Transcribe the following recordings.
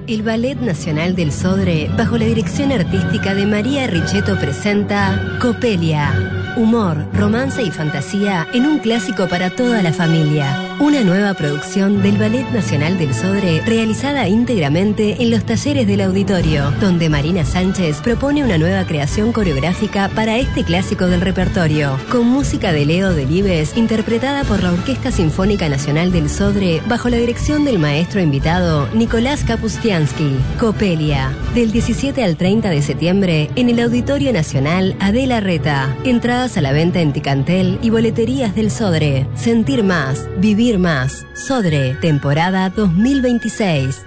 El Ballet Nacional del Sodre, bajo la dirección artística de María Richetto, presenta Copelia. Humor, romance y fantasía en un clásico para toda la familia. Una nueva producción del Ballet Nacional del Sodre, realizada íntegramente en los talleres del auditorio, donde Marina Sánchez propone una nueva creación coreográfica para este clásico del repertorio, con música de Leo Delibes, interpretada por la Orquesta Sinfónica Nacional del Sodre, bajo la dirección del maestro invitado Nicolás Kapustiansky. Copelia, del 17 al 30 de septiembre, en el Auditorio Nacional Adela Reta. Entradas a la venta en Ticantel y boleterías del Sodre. Sentir más, vivir más. Sodre, temporada 2026.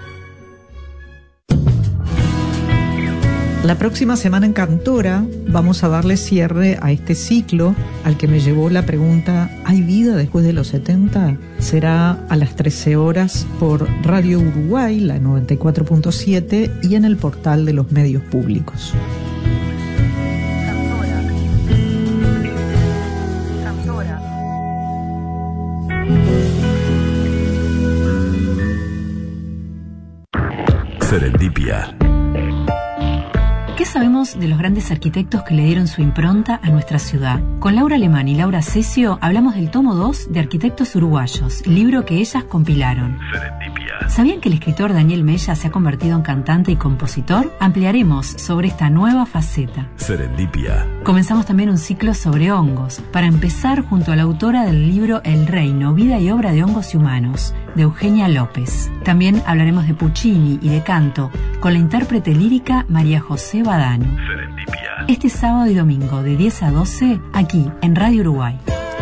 La próxima semana en Cantora vamos a darle cierre a este ciclo al que me llevó la pregunta: ¿hay vida después de los 70? Será a las 13 horas por Radio Uruguay, la 94.7, y en el portal de los medios públicos. Serendipia. ¿Qué sabemos de los grandes arquitectos que le dieron su impronta a nuestra ciudad? Con Laura Alemán y Laura Cesio hablamos del tomo 2 de Arquitectos Uruguayos, libro que ellas compilaron. Serendipia. ¿Sabían que el escritor Daniel Mella se ha convertido en cantante y compositor? Ampliaremos sobre esta nueva faceta. Serendipia. Comenzamos también un ciclo sobre hongos, para empezar junto a la autora del libro El Reino, vida y obra de hongos y humanos, de Eugenia López. También hablaremos de Puccini y de canto, con la intérprete lírica María José Badano. Serendipia. Este sábado y domingo de 10 a 12, aquí en Radio Uruguay.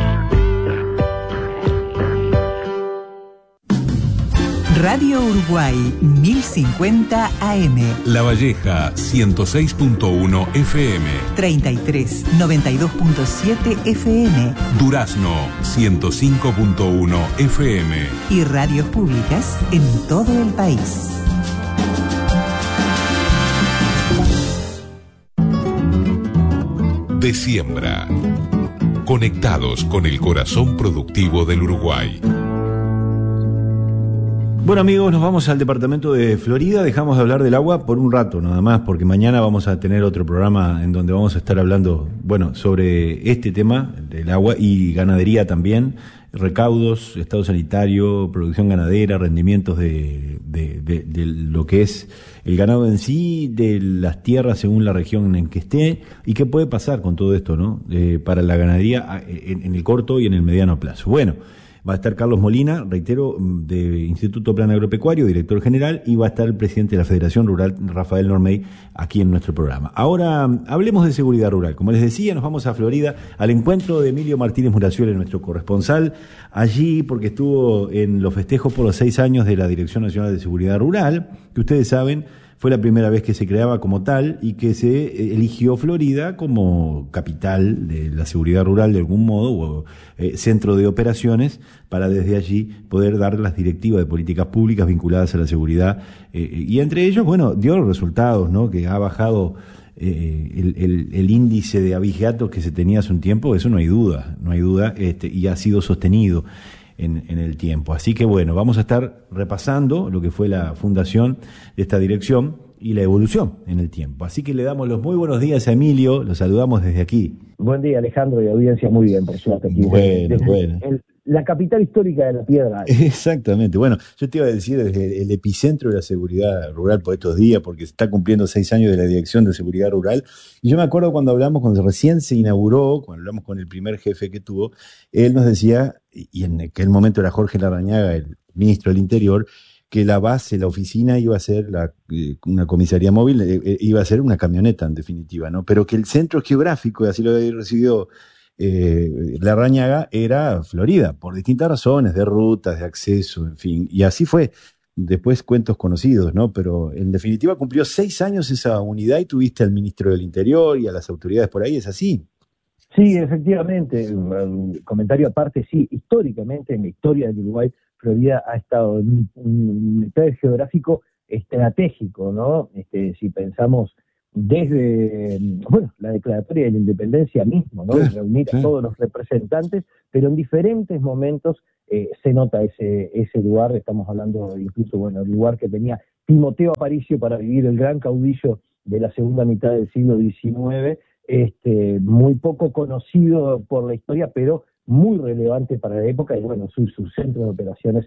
Radio Uruguay 1050 AM. La Valleja 106.1 FM. 33 92.7 FM. Durazno 105.1 FM. Y radios públicas en todo el país. De Siembra. Conectados con el corazón productivo del Uruguay. Bueno, amigos, nos vamos al departamento de Florida. Dejamos de hablar del agua por un rato nada más, porque mañana vamos a tener otro programa en donde vamos a estar hablando, bueno, sobre este tema del agua y ganadería también, recaudos, estado sanitario, producción ganadera, rendimientos de lo que es el ganado en sí, de las tierras según la región en que esté, y qué puede pasar con todo esto, ¿no? Para la ganadería en el corto y en el mediano plazo. Bueno, va a estar Carlos Molina, reitero, de Instituto Plan Agropecuario, director general, y va a estar el presidente de la Federación Rural, Rafael Normey, aquí en nuestro programa. Ahora, hablemos de seguridad rural. Como les decía, nos vamos a Florida, al encuentro de Emilio Martínez Muraciole, nuestro corresponsal, allí porque estuvo en los festejos por los 6 años de la Dirección Nacional de Seguridad Rural, que ustedes saben, fue la primera vez que se creaba como tal y que se eligió Florida como capital de la seguridad rural de algún modo, o centro de operaciones, para desde allí poder dar las directivas de políticas públicas vinculadas a la seguridad. Y entre ellos, bueno, dio los resultados, ¿no? Que ha bajado el índice de abigeatos que se tenía hace un tiempo, eso no hay duda, y ha sido sostenido en el tiempo. Así que bueno, vamos a estar repasando lo que fue la fundación de esta dirección y la evolución en el tiempo. Así que le damos los muy buenos días a Emilio, lo saludamos desde aquí. Buen día, Alejandro, y audiencia, muy bien, por suerte. Aquí Bueno. La capital histórica de la Piedra. Exactamente. Bueno, yo te iba a decir desde el epicentro de la seguridad rural por estos días, porque se está cumpliendo 6 años de la Dirección de Seguridad Rural, y yo me acuerdo cuando recién se inauguró, cuando hablamos con el primer jefe que tuvo, él nos decía, y en aquel momento era Jorge Larrañaga, el ministro del Interior, que la base, la oficina iba a ser una comisaría móvil, iba a ser una camioneta en definitiva, ¿no? Pero que el centro geográfico, y así lo había recibido Larrañaga, era Florida, por distintas razones, de rutas, de acceso, en fin, y así fue. Después cuentos conocidos, ¿no? Pero en definitiva cumplió 6 años esa unidad y tuviste al ministro del Interior y a las autoridades por ahí, ¿es así? Sí, efectivamente, comentario aparte, sí, históricamente, en la historia del Uruguay, Florida ha estado en un estadio geográfico estratégico, ¿no? Si pensamos desde, la declaratoria de la independencia mismo, ¿no? Reunir a todos los representantes, pero en diferentes momentos se nota ese lugar. Estamos hablando incluso, bueno, el lugar que tenía Timoteo Aparicio para vivir, el gran caudillo de la segunda mitad del siglo XIX, muy poco conocido por la historia, pero muy relevante para la época, y bueno, su centro de operaciones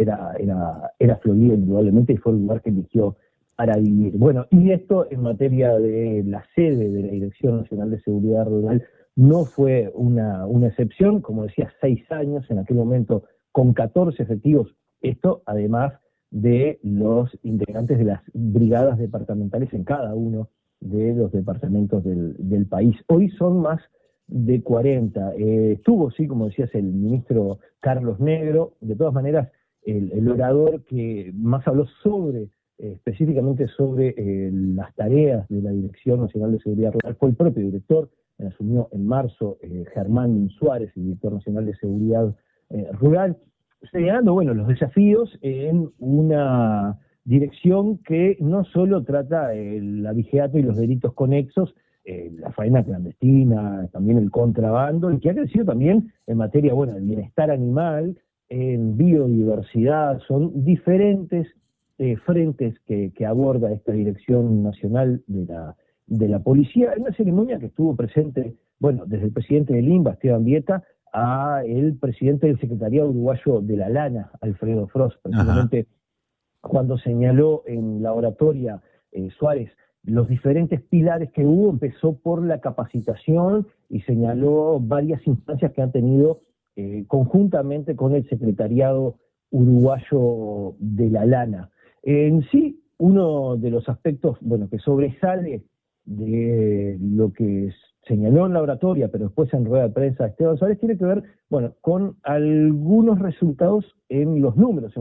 era Florida, indudablemente, y fue el lugar que eligió para vivir. Bueno, y esto en materia de la sede de la Dirección Nacional de Seguridad Rural no fue una excepción, como decía, 6 años en aquel momento con 14 efectivos, esto además de los integrantes de las brigadas departamentales en cada uno de los departamentos del país. Hoy son más de 40. Estuvo, sí, como decías, el ministro Carlos Negro. De todas maneras, el orador que más habló específicamente sobre las tareas de la Dirección Nacional de Seguridad Rural fue el propio director, asumió en marzo, Germán Suárez, el director nacional de Seguridad Rural, señalando, bueno, los desafíos en una dirección que no solo trata el abigeato y los delitos conexos, la faena clandestina, también el contrabando, y que ha crecido también en materia, bueno, de bienestar animal, en biodiversidad. Son diferentes frentes que aborda esta Dirección Nacional de la Policía, en una ceremonia que estuvo presente, bueno, desde el presidente del INBA, Esteban Vieta, a el presidente del Secretariado Uruguayo de la Lana, Alfredo Frost, precisamente cuando señaló en la oratoria Suárez los diferentes pilares que hubo. Empezó por la capacitación y señaló varias instancias que han tenido conjuntamente con el Secretariado Uruguayo de la Lana. En sí, uno de los aspectos, bueno, que sobresale de lo que señaló en la oratoria, pero después en rueda de prensa Esteban Suárez, tiene que ver, bueno, con algunos resultados en los números.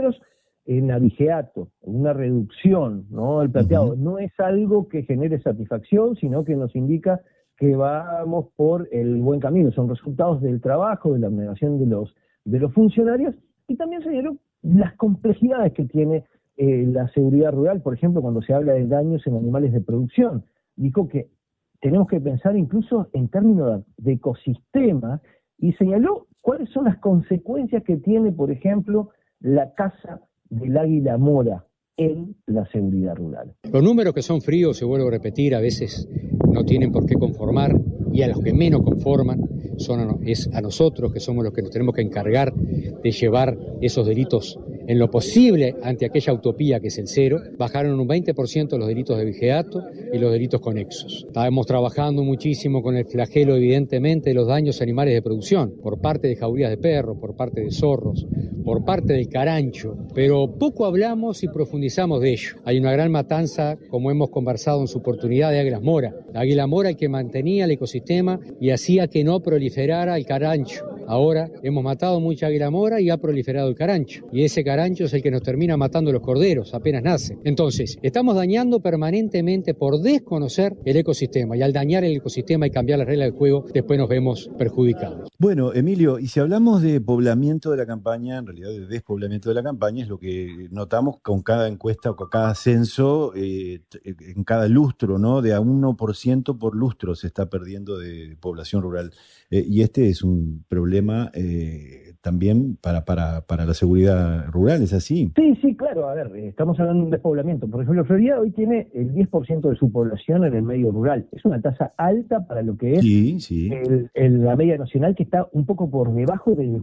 En abigeato, una reducción, ¿no? El plateado no es algo que genere satisfacción, sino que nos indica que vamos por el buen camino. Son resultados del trabajo, de la abnegación de los funcionarios, y también señaló las complejidades que tiene la seguridad rural. Por ejemplo, cuando se habla de daños en animales de producción, dijo que tenemos que pensar incluso en términos de ecosistema, y señaló cuáles son las consecuencias que tiene, por ejemplo, la caza del águila mora en la seguridad rural. Los números que son fríos, se vuelvo a repetir, a veces no tienen por qué conformar, y a los que menos conforman es a nosotros, que somos los que nos tenemos que encargar de llevar esos delitos en lo posible ante aquella utopía que es el cero. Bajaron un 20% los delitos de abigeato y los delitos conexos. Estábamos trabajando muchísimo con el flagelo, evidentemente, de los daños a animales de producción, por parte de jaurías de perros, por parte de zorros, por parte del carancho, pero poco hablamos y profundizamos de ello. Hay una gran matanza, como hemos conversado en su oportunidad, de águilas mora. La águila mora que mantenía el ecosistema y hacía que no proliferara el carancho. Ahora hemos matado mucha águila mora y ha proliferado el carancho. Y ese carancho es el que nos termina matando los corderos apenas nacen. Entonces, estamos dañando permanentemente por desconocer el ecosistema. Y al dañar el ecosistema y cambiar las reglas del juego, después nos vemos perjudicados. Bueno, Emilio, y si hablamos de poblamiento de la campaña, en realidad de despoblamiento de la campaña, es lo que notamos con cada encuesta o con cada censo, en cada lustro, ¿no? De a 1% por lustro se está perdiendo de población rural. Y este es un problema también para la seguridad rural, ¿es así? Sí, claro. A ver, estamos hablando de un despoblamiento. Por ejemplo, Florida hoy tiene el 10% de su población en el medio rural. Es una tasa alta para lo que es la media nacional, que está un poco por debajo del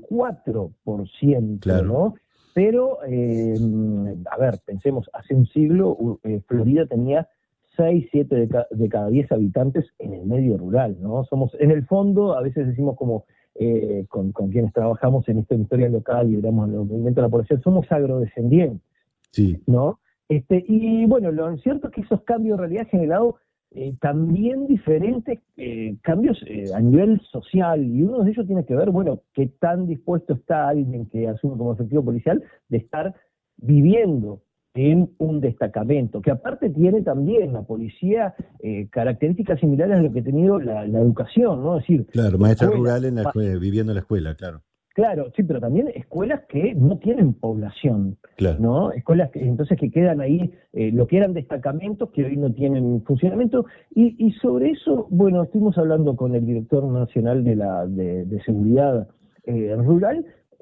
4%, claro, ¿no? Pero, a ver, pensemos, hace un siglo Florida tenía 6, 7 de cada 10 habitantes en el medio rural, ¿no? Somos, en el fondo, a veces decimos como con quienes trabajamos en esta historia local y lideramos el movimiento de la población, somos agrodescendientes, ¿no? Y bueno, lo cierto es que esos cambios en realidad han generado también diferentes cambios a nivel social, y uno de ellos tiene que ver, bueno, qué tan dispuesto está alguien que asume como efectivo policial de estar viviendo en un destacamento, que aparte tiene también la policía características similares a lo que ha tenido la educación, ¿no? Es decir, claro, maestra rural viviendo en la escuela, claro. Claro, sí, pero también escuelas que no tienen población, claro, ¿no? Escuelas que entonces que quedan ahí, lo que eran destacamentos que hoy no tienen funcionamiento, y sobre eso, bueno, estuvimos hablando con el director nacional de seguridad rural,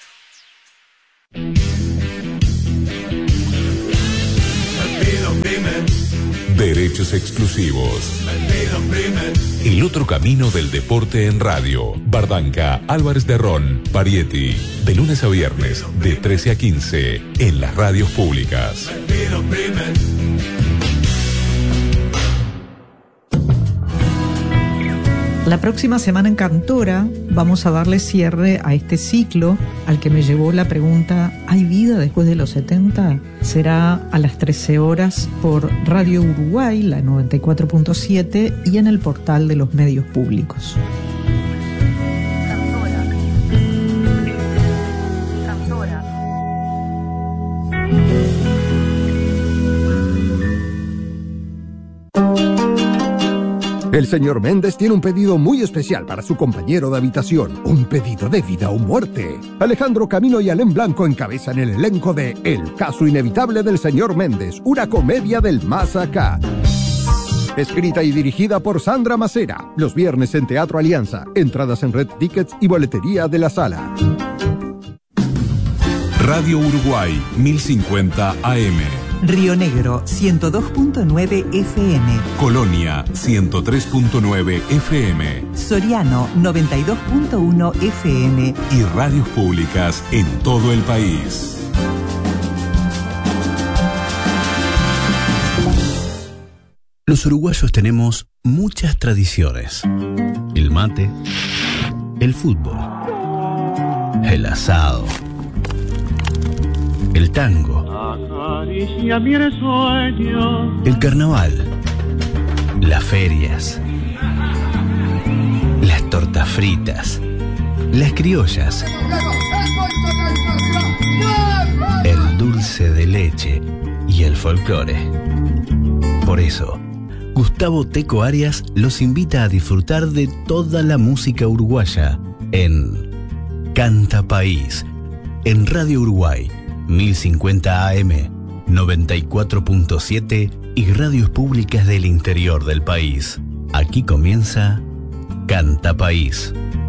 Derechos exclusivos. El otro camino del deporte en radio. Bardanca, Álvarez de Ron, Parietti. De lunes a viernes, de 13 a 15, en las radios públicas. La próxima semana en Cantora vamos a darle cierre a este ciclo al que me llevó la pregunta ¿hay vida después de los 70? Será a las 13 horas por Radio Uruguay, la 94.7 y en el portal de los medios públicos. El señor Méndez tiene un pedido muy especial para su compañero de habitación. Un pedido de vida o muerte. Alejandro Camino y Alén Blanco encabezan el elenco de El caso inevitable del señor Méndez, una comedia del más acá. Escrita y dirigida por Sandra Macera. Los viernes en Teatro Alianza. Entradas en Red Tickets y boletería de la sala. Radio Uruguay, 1050 AM. Río Negro, 102.9 FM. Colonia, 103.9 FM. Soriano, 92.1 FM. Y radios públicas en todo el país. Los uruguayos tenemos muchas tradiciones. El mate, el fútbol, el asado, el tango, el carnaval, las ferias, las tortas fritas, las criollas, el dulce de leche y el folclore. Por eso, Gustavo Teco Arias los invita a disfrutar de toda la música uruguaya en Canta País, en Radio Uruguay, 1050 AM, 94.7 y radios públicas del interior del país. Aquí comienza Canta País.